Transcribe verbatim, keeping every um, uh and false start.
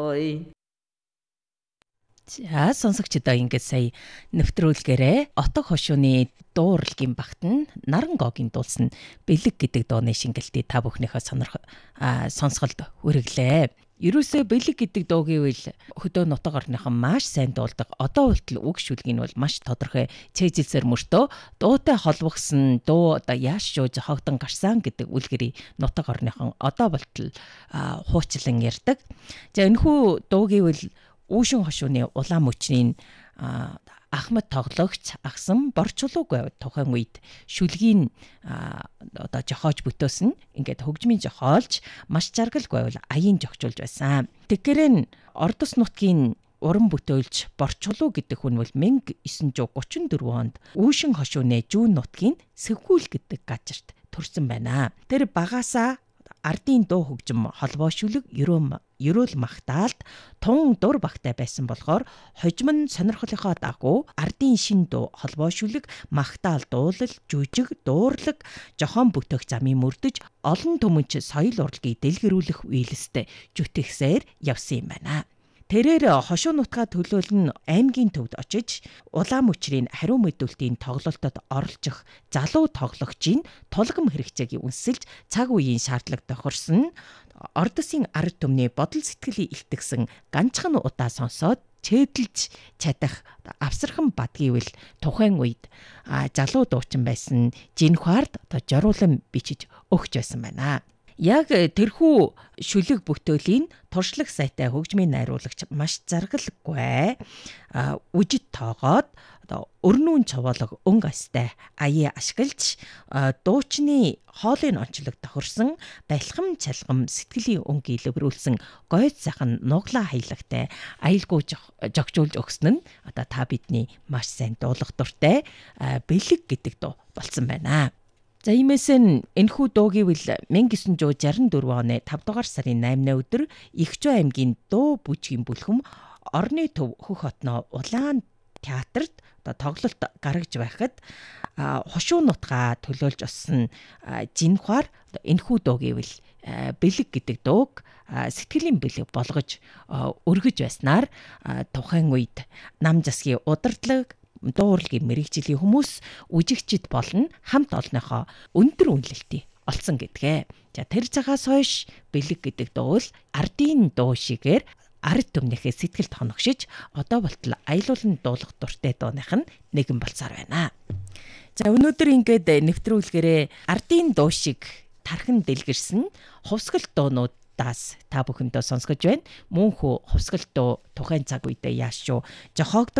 ой. За сонсогчдоо ингээд сая нэвтрүүлгээрээ отог хошууны дууралгийн багт нь Нарангогийн дуулсан бэлэг гэдэг дууны шингэлтийг та бүхнийхээ сонирх сонсголд хүргэлээ. Ерөөсөө бэлэг гэдэг дуу гэвэл хөдөө нутаг орныхон маш сайн дуулдаг. Одоо үлтэл үг шүлгийг нь бол маш тодорхой цээжилсээр мөртөө дуутай холбогсон дуу одоо яаш шууж хогдон гарсан гэдэг үлгэрийг нутаг орныхон одоо болтол хуучлан ярьдаг. За энэхүү дуу гэвэл Үүшин хошууны улаан мөчний Ахмад тоглогч агсан борчлууг байв тухайн үед шүлгийн одоо жохоож бүтөөсөн ингээд хөгжмийн жохоолж маш жаргалгүй байвал аян жогчулж байсан. Тэгэхээр Ордос нутгийн уран бүтөөлч борчлуу гэдэг хүн бол мянга эсэн зуун гучин дөрвөн онд Үүшин хошууны Жүүн нутгийн Сэвгүүл гэдэг газарт төрсэн байна. Тэр багаасаа ардын дуу хөгжим холбоо шүлэг ерөөл магтаалд тун дур багтай байсан болохоор хожим нь сонирхлынхоо дагуу ардын шин дуу холбоо шүлэг магтаал дуулал жүжиг дуурлаг жохон бүтээх замын мөрдөж олон түмэнч соёл урлагийг дэлгэрүүлэх үйлстэй жүтгэсээр явсан юм байна. Тэрээр хошуу нутгаа төлөөлн аймгийн төвд очиж улаан мөчрийн хариу мэдүүлтийн тоглолтод оролцох залуу тоглогчийн тулгам хэрэгцээг үнсэлж цаг үеийн шаардлага тохирсон Ордосын ард түмний бодол сэтгэлийг илтгэсэн ганцхан удаа сонсоод чэдэлж чадах авсархан бад гэвэл тухайн үед залуу дуучин байсан Жинхвард одоо жоруулан бичиж өгч байсан байна. Яг тэрхүү шүлэг бүтөөлийн туршлага сайтай хөгжмийн найруулагч маш заргалгүй үжид тоогоод одоо өрнүүн цовоолог өнгө астай аяа ашиглаж дуучны хоолын онцлог тохирсон балхам чалгам сэтгэлийн өнгийг илэрүүлсэн гойд сайхан нуглаа хаялагтай аюулгүй жогжуулж өгсөн нь одоо та бидний маш сайн дуулах дуртай бэлэг гэдэг дуу болсон байна. За иймээс нь энэхүү дуу гэвэл мянга эсэн зуун шарсан дөрвөн оны тавд дугаар сарын наймнаа өдөр Игчүү аймгийн дуу бүжгийн бүлхэм орны төв хөх хотноо улаан театрт одоо тоглолт гаргаж байхад хошуу нутгаа төлөөлж осон Жинхвар энэхүү дуу гэвэл бэлэг гэдэг дууг сэтгэлийн бэлэг болгож өргөж байснаар тухайн үед нам засгийн удирдлага дууралгийн мэрэгжлийн хүмүүс үжигчд болон хамт олонныхоо өндөр үнэлэлтийг олсон гэдгээ. За тэр цагаас хойш бэлэг гэдэг дуу л ардын дуу шигээр ард түмнийхээ сэтгэлд хоногшиж одоо болтол аялуулн дуулах дуртай дууных нь нэгэн болцоор байна. За өнөөдөр ингээд нэвтрүүлгээрээ ардын дуу шиг тархан дэлгэрсэн хувсгал дуунууд та бүхэндээ сонсгож байна. Мөнхөө хувсгал дуу тухайн цаг үедээ яаш шүү жохоогд